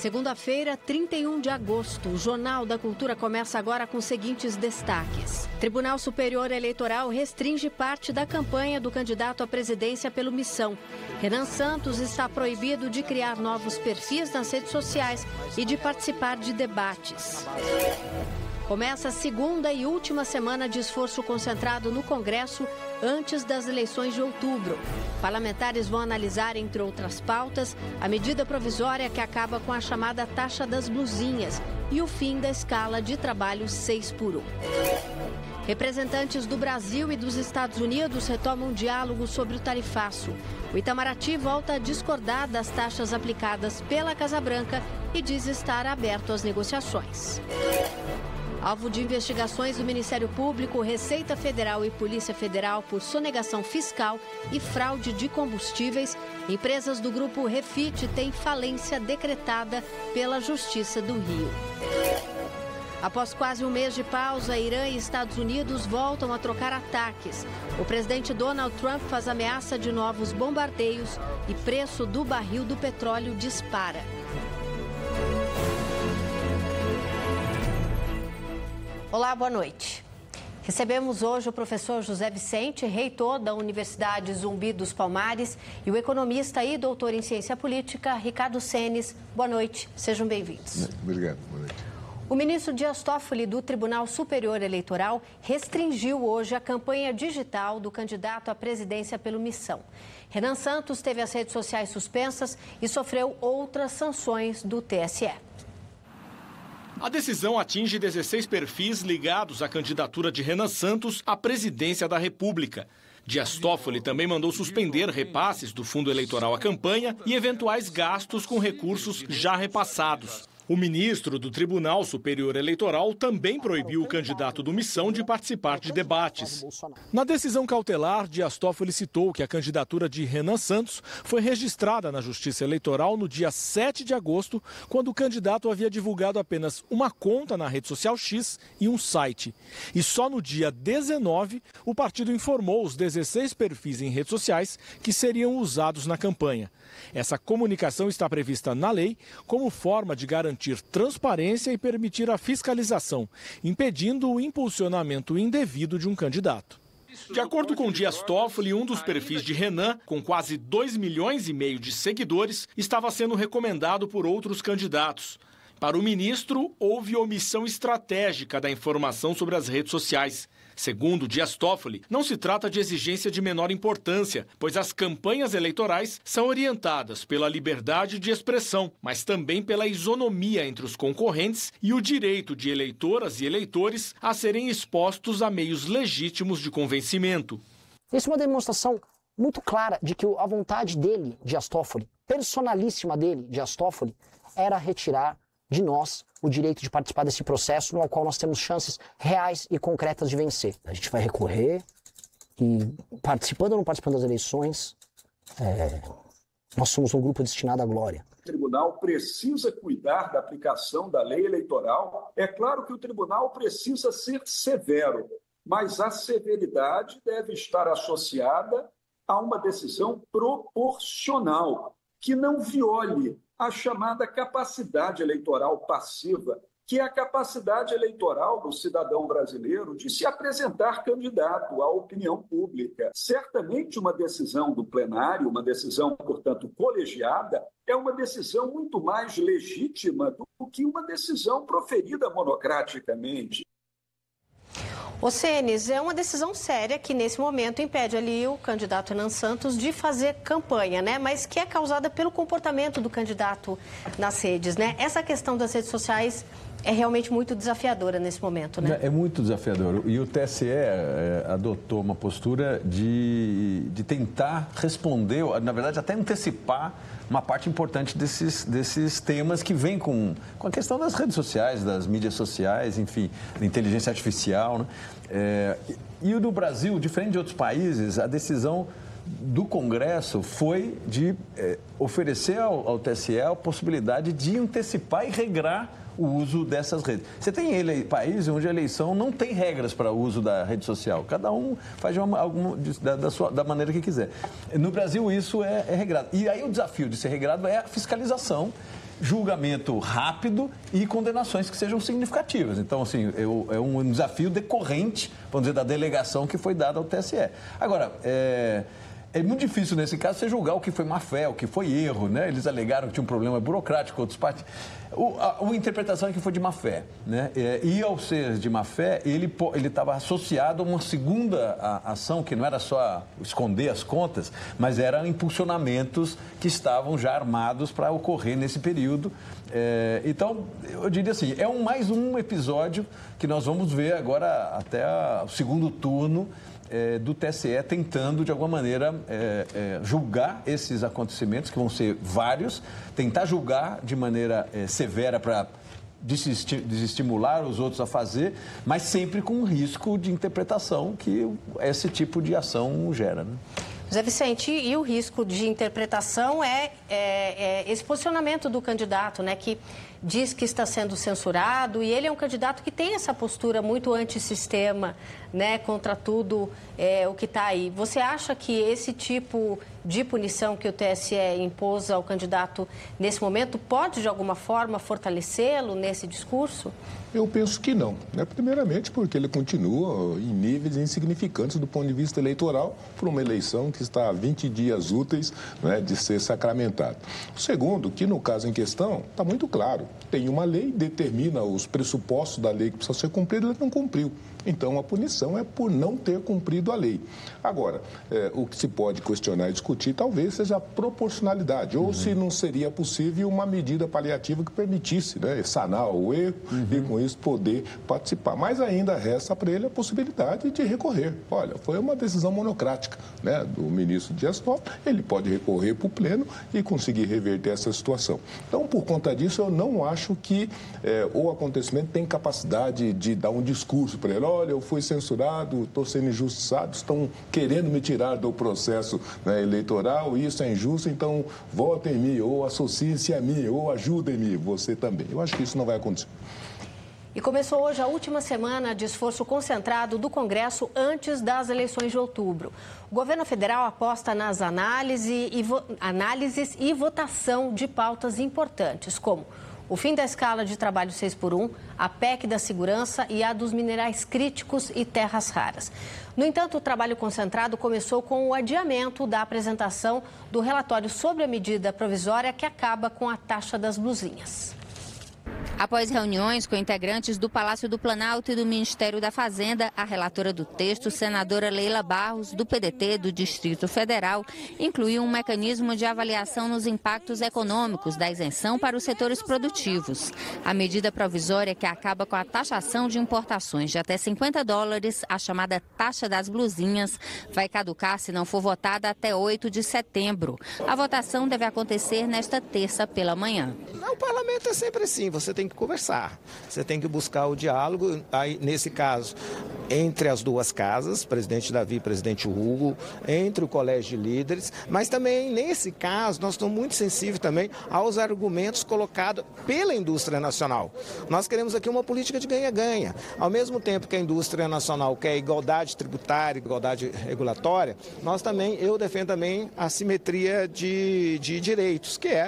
Segunda-feira, 31 de agosto, o Jornal da Cultura começa agora com os seguintes destaques. Tribunal Superior Eleitoral restringe parte da campanha do candidato à presidência pelo Missão. Renan Santos está proibido de criar novos perfis nas redes sociais e de participar de debates. Começa a segunda e última semana de esforço concentrado no Congresso antes das eleições de outubro. Parlamentares vão analisar, entre outras pautas, a medida provisória que acaba com a chamada taxa das blusinhas e o fim da escala de trabalho 6x1. Representantes do Brasil e dos Estados Unidos retomam diálogo sobre o tarifaço. O Itamaraty volta a discordar das taxas aplicadas pela Casa Branca e diz estar aberto às negociações. Alvo de investigações do Ministério Público, Receita Federal e Polícia Federal por sonegação fiscal e fraude de combustíveis, empresas do grupo Refit têm falência decretada pela Justiça do Rio. Após quase um mês de pausa, Irã e Estados Unidos voltam a trocar ataques. O presidente Donald Trump faz ameaça de novos bombardeios e preço do barril do petróleo dispara. Olá, boa noite. Recebemos hoje o professor José Vicente, reitor da Universidade Zumbi dos Palmares, e o economista e doutor em ciência política, Ricardo Senes. Boa noite, sejam bem-vindos. Obrigado, boa noite. O ministro Dias Toffoli, do Tribunal Superior Eleitoral, restringiu hoje a campanha digital do candidato à presidência pelo Missão. Renan Santos teve as redes sociais suspensas e sofreu outras sanções do TSE. A decisão atinge 16 perfis ligados à candidatura de Renan Santos à presidência da República. Dias Toffoli também mandou suspender repasses do fundo eleitoral à campanha e eventuais gastos com recursos já repassados. O ministro do Tribunal Superior Eleitoral também proibiu o candidato do Missão de participar de debates. Na decisão cautelar, Dias Toffoli citou que a candidatura de Renan Santos foi registrada na Justiça Eleitoral no dia 7 de agosto, quando o candidato havia divulgado apenas uma conta na rede social X e um site. E só no dia 19, o partido informou os 16 perfis em redes sociais que seriam usados na campanha. Essa comunicação está prevista na lei como forma de garantir transparência e permitir a fiscalização, impedindo o impulsionamento indevido de um candidato. De acordo com Dias Toffoli, um dos perfis de Renan, com quase 2,5 milhões de seguidores, estava sendo recomendado por outros candidatos. Para o ministro, houve omissão estratégica da informação sobre as redes sociais. Segundo Dias Toffoli, não se trata de exigência de menor importância, pois as campanhas eleitorais são orientadas pela liberdade de expressão, mas também pela isonomia entre os concorrentes e o direito de eleitoras e eleitores a serem expostos a meios legítimos de convencimento. Isso é uma demonstração muito clara de que a vontade dele, Dias Toffoli, personalíssima dele, Dias Toffoli, era retirar de nós o direito de participar desse processo no qual nós temos chances reais e concretas de vencer. A gente vai recorrer e, participando ou não participando das eleições, nós somos um grupo destinado à glória. O tribunal precisa cuidar da aplicação da lei eleitoral. É claro que o tribunal precisa ser severo, mas a severidade deve estar associada a uma decisão proporcional, que não viole a chamada capacidade eleitoral passiva, que é a capacidade eleitoral do cidadão brasileiro de se apresentar candidato à opinião pública. Certamente uma decisão do plenário, uma decisão, portanto, colegiada, é uma decisão muito mais legítima do que uma decisão proferida monocraticamente. O Senes, é uma decisão séria que, nesse momento, impede ali o candidato Renan Santos de fazer campanha, né? Mas que é causada pelo comportamento do candidato nas redes, né? Essa questão das redes sociais é realmente muito desafiadora nesse momento, né? É muito desafiador. E o TSE adotou uma postura de tentar responder, na verdade, até antecipar uma parte importante desses temas que vem com a questão das redes sociais, das mídias sociais, enfim, da inteligência artificial, né? E no Brasil, diferente de outros países, a decisão do Congresso foi de oferecer ao TSE a possibilidade de antecipar e regrar o uso dessas redes. Você tem países onde a eleição não tem regras para o uso da rede social. Cada um faz da maneira que quiser. No Brasil, isso é regrado. E aí o desafio de ser regrado é a fiscalização, julgamento rápido e condenações que sejam significativas. Então, assim, é um desafio decorrente, vamos dizer, da delegação que foi dada ao TSE. Agora, é muito difícil, nesse caso, você julgar o que foi má-fé, o que foi erro, né? Eles alegaram que tinha um problema burocrático, outros partes. A interpretação é que foi de má-fé, né? E, ao ser de má-fé, ele estava associado a uma segunda ação, que não era só esconder as contas, mas eram impulsionamentos que estavam já armados para ocorrer nesse período. Então, eu diria assim, mais um episódio que nós vamos ver agora até o segundo turno do TSE tentando, de alguma maneira, julgar esses acontecimentos, que vão ser vários, tentar julgar de maneira severa para desestimular os outros a fazer, mas sempre com um risco de interpretação que esse tipo de ação gera, né? José Vicente, e o risco de interpretação é esse posicionamento do candidato, né, que diz que está sendo censurado, e ele é um candidato que tem essa postura muito antissistema, né, contra tudo o que está aí. Você acha que esse tipo de punição que o TSE impôs ao candidato nesse momento pode, de alguma forma, fortalecê-lo nesse discurso? Eu penso que não, né? Primeiramente porque ele continua em níveis insignificantes do ponto de vista eleitoral para uma eleição que está a 20 dias úteis, né, de ser sacramentada. Segundo, que no caso em questão está muito claro, tem uma lei, determina os pressupostos da lei que precisa ser cumprida, ele não cumpriu. Então, a punição é por não ter cumprido a lei. Agora, o que se pode questionar e discutir talvez seja a proporcionalidade, ou se não seria possível uma medida paliativa que permitisse, né, sanar o erro e, com isso, poder participar. Mas ainda resta para ele a possibilidade de recorrer. Olha, foi uma decisão monocrática, né, do ministro Dias Toffoli, ele pode recorrer para o pleno e conseguir reverter essa situação. Então, por conta disso, eu não acho que o acontecimento tem capacidade de dar um discurso para ele. Olha, eu fui censurado, estou sendo injustiçado, estão querendo me tirar do processo, né, eleitoral, isso é injusto, então votem em mim, ou associem-se a mim, ou ajudem-me, você também. Eu acho que isso não vai acontecer. E começou hoje a última semana de esforço concentrado do Congresso antes das eleições de outubro. O governo federal aposta nas análises e votação de pautas importantes, como o fim da escala de trabalho 6x1, a PEC da segurança e a dos minerais críticos e terras raras. No entanto, o trabalho concentrado começou com o adiamento da apresentação do relatório sobre a medida provisória que acaba com a taxa das blusinhas. Após reuniões com integrantes do Palácio do Planalto e do Ministério da Fazenda, a relatora do texto, senadora Leila Barros, do PDT do Distrito Federal, incluiu um mecanismo de avaliação nos impactos econômicos da isenção para os setores produtivos. A medida provisória que acaba com a taxação de importações de até $50, a chamada taxa das blusinhas, vai caducar se não for votada até 8 de setembro. A votação deve acontecer nesta terça pela manhã. O parlamento é sempre assim, você tem que conversar, você tem que buscar o diálogo, aí, nesse caso, entre as duas casas, presidente Davi e presidente Hugo, entre o colégio de líderes, mas também, nesse caso, nós estamos muito sensíveis também aos argumentos colocados pela indústria nacional. Nós queremos aqui uma política de ganha-ganha. Ao mesmo tempo que a indústria nacional quer igualdade tributária, igualdade regulatória, eu defendo também a simetria de direitos, que é